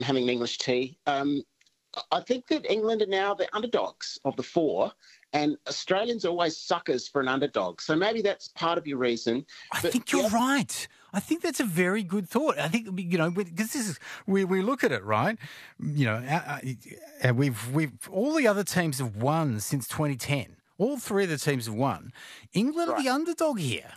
having an English tea. I think that England are now the underdogs of the four, and Australians are always suckers for an underdog. So maybe that's part of your reason. I think you're right. I think that's a very good thought. I think, because this is we look at it, right? We've all the other teams have won since 2010. All three of the teams have won. England are the underdog here.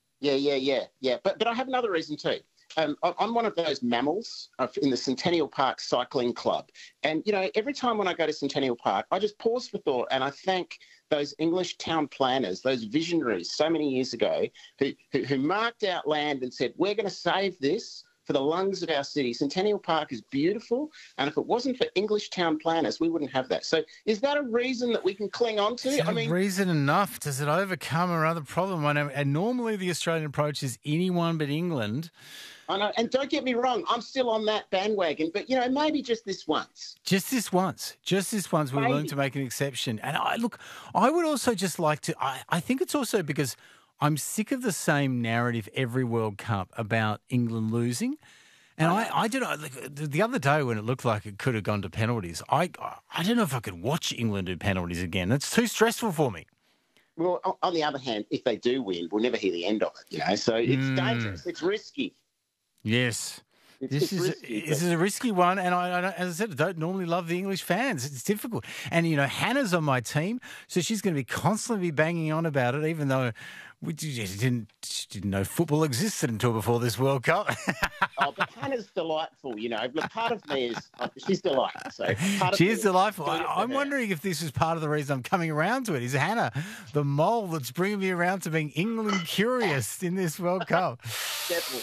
Yeah. But I have another reason too. I'm one of those mammals in the Centennial Park Cycling Club. And, every time when I go to Centennial Park, I just pause for thought and I thank those English town planners, those visionaries so many years ago who marked out land and said, we're going to save this for the lungs of our city. Centennial Park is beautiful, and if it wasn't for English town planners, we wouldn't have that. So is that a reason that we can cling on to? Is that reason enough? Does it overcome another problem? I know, and normally the Australian approach is anyone but England. I know, and don't get me wrong, I'm still on that bandwagon, but, maybe just this once. Just this once we're willing to make an exception. And I would also just like to, I think it's also because I'm sick of the same narrative every World Cup about England losing. And I don't know, the other day when it looked like it could have gone to penalties, I don't know if I could watch England do penalties again. It's too stressful for me. Well, on the other hand, if they do win, we'll never hear the end of it, So it's dangerous. It's risky. Yes. This is a risky one, and I, as I said, I don't normally love the English fans. It's difficult. And, Hannah's on my team, so she's going to be constantly banging on about it, even though we didn't know football existed until before this World Cup. But Hannah's delightful, Part of me is she's delightful. So she is delightful. I'm wondering if this is part of the reason I'm coming around to it. Is Hannah the mole that's bringing me around to being England curious in this World Cup? Definitely.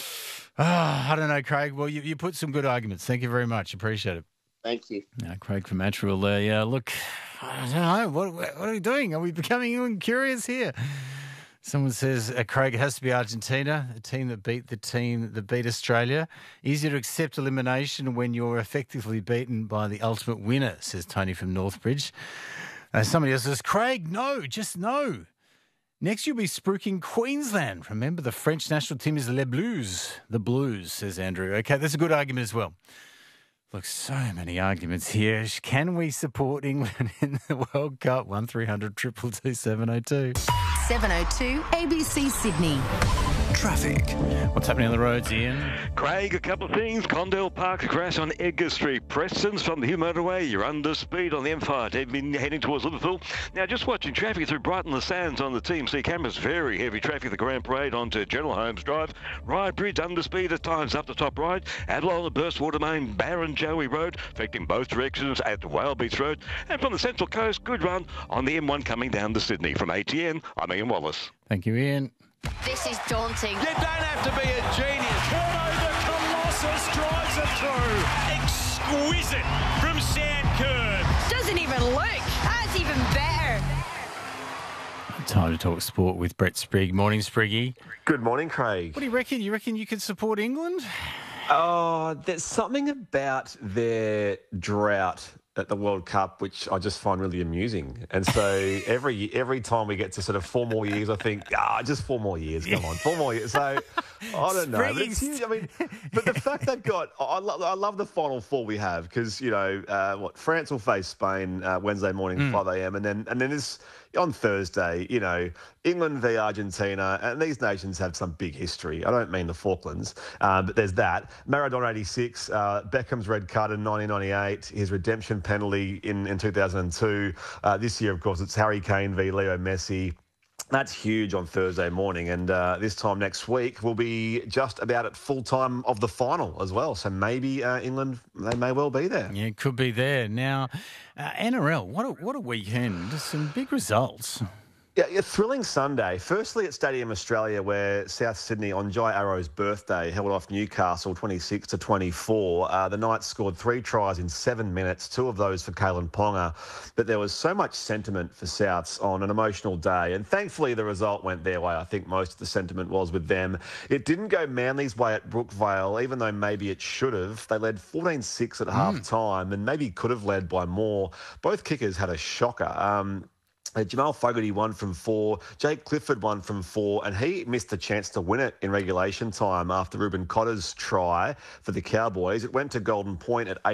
I don't know, Craig. Well, you put some good arguments. Thank you very much. Appreciate it. Thank you. Craig from Matraville there. Yeah, look, I don't know. What are we doing? Are we becoming England curious here? Someone says, Craig, it has to be Argentina, the team that beat the team that beat Australia. Easier to accept elimination when you're effectively beaten by the ultimate winner, says Tony from Northbridge. Somebody else says, Craig, no, just no. Next, you'll be spruiking Queensland. Remember, the French national team is Les Blues. The Blues, says Andrew. Okay, that's a good argument as well. Look, so many arguments here. Can we support England in the World Cup? 1300 222 702. 702 ABC Sydney. Traffic. What's happening on the roads, Ian? Craig, a couple of things. Condell Park crash on Edgar Street. Preston's from the Hume Motorway. You're under speed on the M5. They've been heading towards Liverpool. Now, just watching traffic through Brighton Le Sands on the TMC cameras. Very heavy traffic. The Grand Parade onto General Holmes Drive. Ryde Bridge under speed at times up the top right. Adelaide the Burstwater Main, Barron Joey Road, affecting both directions at Whale Beach Road. And from the Central Coast, good run on the M1 coming down to Sydney. From ATN, I'm Ian Wallace. Thank you, Ian. This is daunting. You don't have to be a genius. Turnover, Colossus drives it through. Exquisite from Sandkirk. Doesn't even look. That's even better. Time to talk sport with Brett Sprigg. Morning, Spriggy. Good morning, Craig. What do you reckon? You reckon you could support England? Oh, there's something about their drought at the World Cup which I just find really amusing. And so every time we get to sort of 4 more years, I think, just 4 more years, come on, 4 more years. So I don't know. But it's huge. But the fact they've got, I love the Final Four we have because, France will face Spain Wednesday morning, 5 a.m. And then this on Thursday, England v Argentina, and these nations have some big history. I don't mean the Falklands, but there's that. Maradona 86, Beckham's red card in 1998, his redemption penalty in 2002. This year, of course, it's Harry Kane v Leo Messi. That's huge on Thursday morning, and this time next week we'll be just about at full time of the final as well. So maybe England, they may well be there. Yeah, it could be there. Now, NRL, what a weekend! Some big results. Yeah, a thrilling Sunday. Firstly, at Stadium Australia, where South Sydney, on Jai Arrow's birthday, held off Newcastle 26-24. The Knights scored 3 tries in 7 minutes, 2 of those for Kalen Ponga. But there was so much sentiment for Souths on an emotional day. And thankfully, the result went their way. I think most of the sentiment was with them. It didn't go Manly's way at Brookvale, even though maybe it should have. They led 14-6 at half-time and maybe could have led by more. Both kickers had a shocker. Jamal Fogarty won from 4. Jake Clifford won from 4, and he missed a chance to win it in regulation time after Ruben Cotter's try for the Cowboys. It went to Golden Point at